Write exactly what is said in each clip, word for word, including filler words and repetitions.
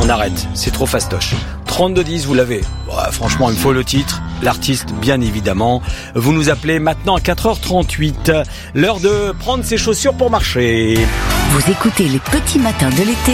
on arrête, c'est trop fastoche. trente-deux dix, vous l'avez. Ouais, franchement, il me faut le titre, l'artiste, bien évidemment. Vous nous appelez maintenant à quatre heures trente-huit. L'heure de prendre ses chaussures pour marcher. Vous écoutez les petits matins de l'été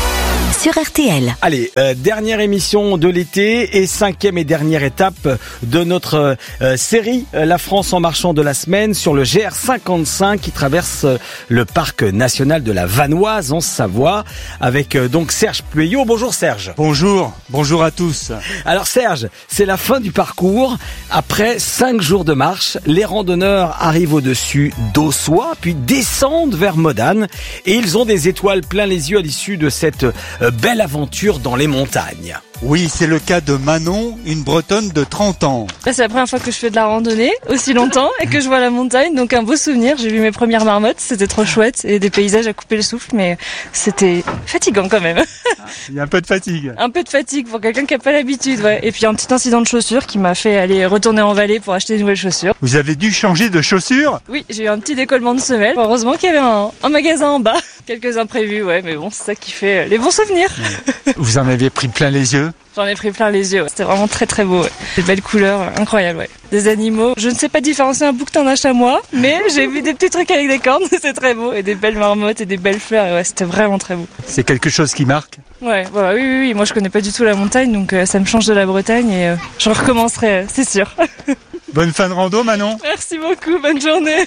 sur R T L. Allez, euh, dernière émission de l'été et cinquième et dernière étape de notre euh, série euh, La France en marchant de la semaine sur le G R cinquante-cinq qui traverse euh, le parc national de la Vanoise en Savoie avec euh, donc Serge Pueyo. Bonjour Serge. Bonjour, bonjour à tous. Alors Serge, c'est la fin du parcours. Après cinq jours de marche, les randonneurs arrivent au-dessus d'Aussois puis descendent vers Modane et ils ont des étoiles plein les yeux à l'issue de cette euh, belle aventure dans les montagnes. Oui, c'est le cas de Manon, une Bretonne de trente ans. Là, c'est la première fois que je fais de la randonnée aussi longtemps et que je vois la montagne, donc un beau souvenir. J'ai vu mes premières marmottes, c'était trop chouette et des paysages à couper le souffle, mais c'était fatigant quand même. Il y a un peu de fatigue. Un peu de fatigue pour quelqu'un qui n'a pas l'habitude, ouais. Et puis un petit incident de chaussures qui m'a fait aller retourner en vallée pour acheter de nouvelles chaussures. Vous avez dû changer de chaussures ? Oui, j'ai eu un petit décollement de semelle. Heureusement qu'il y avait un, un magasin en bas. Quelques imprévus, ouais, mais bon, c'est ça qui fait les bons souvenirs. Vous en avez pris plein les yeux ? J'en ai pris plein les yeux, ouais. C'était vraiment très très beau. Ouais. Des belles couleurs, incroyables. Ouais. Des animaux, je ne sais pas différencier un bouquetin d'un chamois, mais j'ai vu des petits trucs avec des cornes, c'est très beau. Et des belles marmottes et des belles fleurs, et ouais, c'était vraiment très beau. C'est quelque chose qui marque ? Ouais, bah, oui, oui, oui, moi je connais pas du tout la montagne, donc euh, ça me change de la Bretagne et euh, je recommencerai, euh, c'est sûr. Bonne fin de rando, Manon. Merci beaucoup, bonne journée.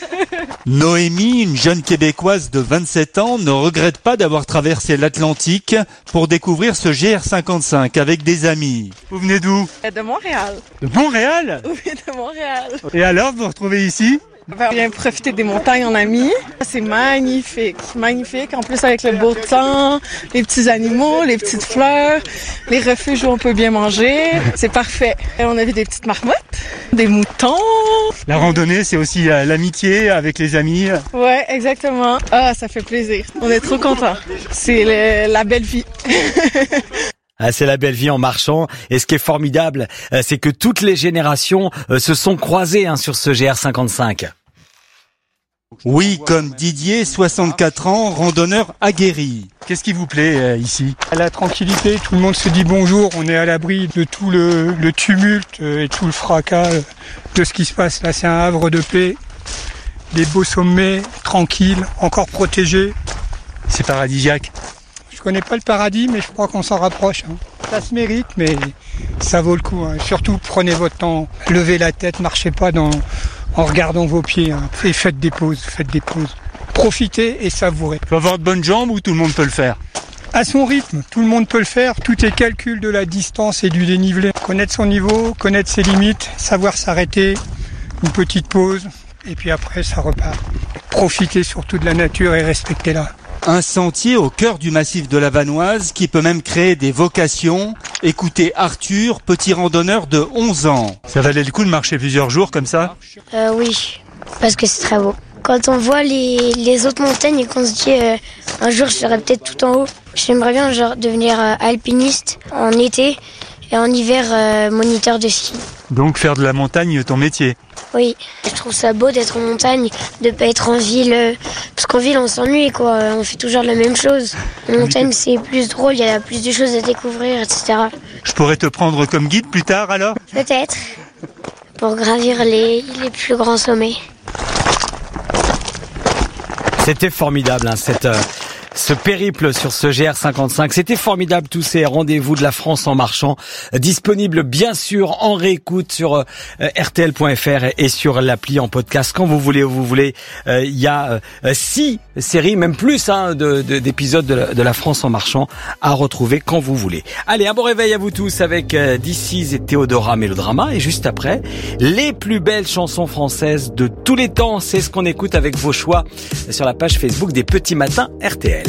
Noémie, une jeune Québécoise de vingt-sept ans, ne regrette pas d'avoir traversé l'Atlantique pour découvrir ce G R cinquante-cinq avec des amis. Vous venez d'où ? De Montréal. De Montréal ? Oui, de Montréal. Et alors, vous vous retrouvez ici ? On vient profiter des montagnes en amis. C'est magnifique, magnifique. En plus, avec le beau temps, les petits animaux, les petites fleurs, les refuges où on peut bien manger. C'est parfait. Et on a vu des petites marmottes, des moutons. La randonnée, c'est aussi euh, l'amitié avec les amis. Ouais, exactement. Ah, ça fait plaisir. On est trop contents. C'est le, la belle vie. Ah, c'est la belle vie en marchant. Et ce qui est formidable, euh, c'est que toutes les générations euh, se sont croisées hein, sur ce G R cinquante-cinq. Oui, comme Didier, soixante-quatre ans, randonneur aguerri. Qu'est-ce qui vous plaît euh, ici ? La tranquillité, tout le monde se dit bonjour, on est à l'abri de tout le, le tumulte et tout le fracas de ce qui se passe là. C'est un havre de paix, des beaux sommets, tranquilles, encore protégés. C'est paradisiaque. Je connais pas le paradis, mais je crois qu'on s'en rapproche. Hein. Ça se mérite, mais ça vaut le coup. Hein. Surtout, prenez votre temps, levez la tête, marchez pas dans, en regardant vos pieds. Hein. Et faites des pauses, faites des pauses. Profitez et savourez. Faut avoir de bonnes jambes ou tout le monde peut le faire ? À son rythme, tout le monde peut le faire. Tout est calcul de la distance et du dénivelé. Connaître son niveau, connaître ses limites, savoir s'arrêter, une petite pause, et puis après, ça repart. Profitez surtout de la nature et respectez-la. Un sentier au cœur du massif de la Vanoise qui peut même créer des vocations. Écoutez Arthur, petit randonneur de onze ans. Ça valait le coup de marcher plusieurs jours comme ça ? Euh, oui, parce que c'est très beau. Quand on voit les, les autres montagnes et qu'on se dit euh, un jour je serai peut-être tout en haut, j'aimerais bien genre, devenir euh, alpiniste en été et en hiver euh, moniteur de ski. Donc faire de la montagne ton métier ? Oui, je trouve ça beau d'être en montagne, de pas être en ville, euh, parce qu'en ville on s'ennuie quoi, on fait toujours la même chose. En montagne c'est plus drôle, il y a plus de choses à découvrir, et cetera. Je pourrais te prendre comme guide plus tard alors ? Peut-être, pour gravir les, les plus grands sommets. C'était formidable, hein, cette, euh, ce périple sur ce G R cinquante-cinq. C'était formidable, tous ces rendez-vous de la France en marchant, euh, disponibles bien sûr en réécoute sur euh, R T L point F R et, et sur l'appli en podcast quand vous voulez, où vous voulez. Il euh, y a euh, six séries, même plus, hein, de, de, d'épisodes de la, de la France en marchant à retrouver quand vous voulez. Allez, un bon réveil à vous tous avec euh, This Is et Théodora Mélodrama. Et juste après, les plus belles chansons françaises de tous les temps. C'est ce qu'on écoute avec vos choix sur la page Facebook des Petits Matins R T L.